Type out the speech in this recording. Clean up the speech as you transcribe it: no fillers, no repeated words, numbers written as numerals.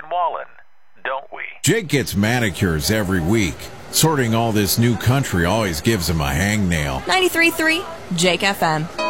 Mullen, don't we? Jake gets manicures every week. Sorting all this new country always gives him a hangnail. 93.3 Jake FM.